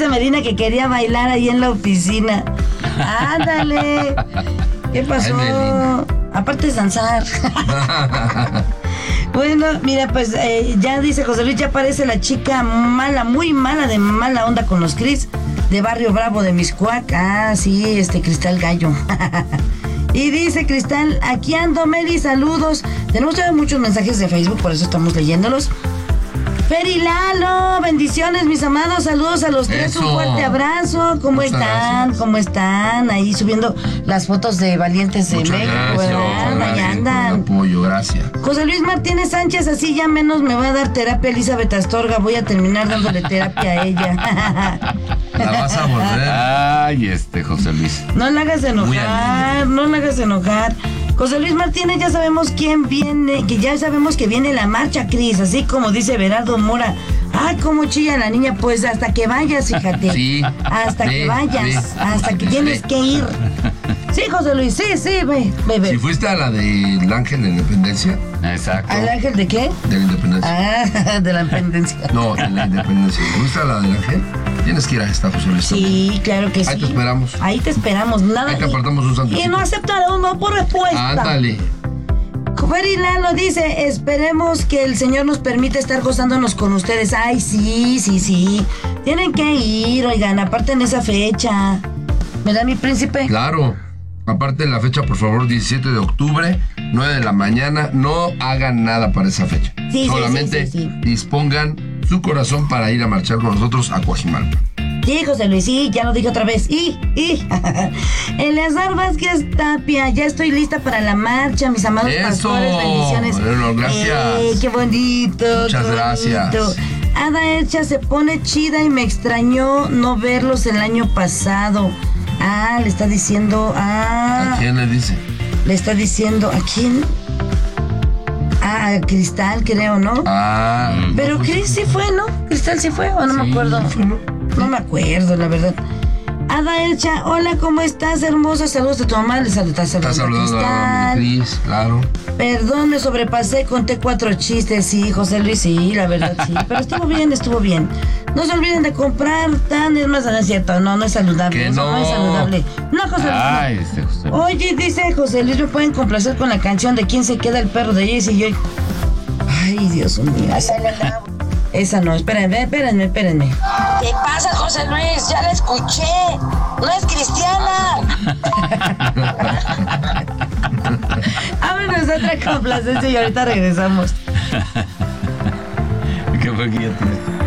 dice Medina que quería bailar ahí en la oficina. Ándale. ¿Qué pasó? Ay, aparte de danzar. Bueno, mira, pues ya dice José Luis, ya aparece la chica mala, muy mala, de mala onda con los Cris, de Barrio Bravo de Miscuac. Ah, sí, Cristal Gallo. Y dice Cristal, aquí ando, Meli, saludos. Tenemos ya muchos mensajes de Facebook, por eso estamos leyéndolos. Fer y Lalo, bendiciones, mis amados, saludos a los tres, un fuerte abrazo. ¿Cómo están? Gracias. ¿Cómo están? Ahí subiendo las fotos de Valientes de México, ¿verdad? Ahí andan. Apoyo, gracias. José Luis Martínez Sánchez, así ya menos me va a dar terapia Elizabeth Astorga, voy a terminar dándole terapia a ella. La vas a volver. Ay, José Luis. No la hagas enojar, no la hagas enojar. José Luis Martínez, ya sabemos quién viene, que ya sabemos que viene la marcha, Cris, así como dice Berardo Mora. Ay, cómo chilla la niña, pues hasta que vayas, fíjate. Sí. Hasta que vayas, hasta que tienes que ir. Sí, José Luis, sí, ve. Si fuiste a la del Ángel de la Independencia. Exacto. ¿Al Ángel de qué? De la Independencia. Ah, de la Independencia. No, de la Independencia. ¿Fuiste a la del Ángel? Tienes que ir a esta, José Luis. Sí, claro que sí. Ahí te esperamos. Ahí te esperamos, nada. Ahí te apartamos un sanduchito. Y no aceptará un no por respuesta. Ándale. Feri Lalo dice, esperemos que el Señor nos permita estar gozándonos con ustedes. Ay, sí. Tienen que ir, oigan, aparte en esa fecha. ¿Verdad, mi príncipe? Claro. Aparte de la fecha, por favor, 17 de octubre, 9 de la mañana. No hagan nada para esa fecha. Sí, solamente sí. dispongan su corazón para ir a marchar con nosotros a Coajimalpa. Sí, José Luis, sí, ya lo dije otra vez. Eleazar Vázquez Tapia, ya estoy lista para la marcha, mis amados pastores, bendiciones. Bueno, gracias. Qué bonito. Muchas gracias. Ada Elcha se pone chida y me extrañó no verlos el año pasado. Ah, le está diciendo. ¿A quién le dice? Le está diciendo, ¿a quién? A Cristal, creo, ¿no? Pero no, Cris sí fue, ¿no? Cristal sí fue, o no me acuerdo. No me acuerdo, la verdad. Ada Elcha, hola, ¿cómo estás, hermoso? Saludos de tu mamá, le saludas a Cristal. Cris, claro. Perdón, me sobrepasé, conté 4 chistes, sí, José Luis, sí, la verdad, sí. Pero estuvo bien. No se olviden de comprar tan, es más, no es cierto, no es saludable. No es saludable. No, José Luis. Ay, José Luis. Oye, dice José Luis, ¿me pueden complacer con la canción de ¿Quién se queda el perro de Jesse y yo? Ay, Dios mío. Esa no, espérenme. ¿Qué pasa, José Luis? Ya la escuché. No es cristiana. Vámonos a otra complacencia y ahorita regresamos. ¿Qué fue que ya tienes?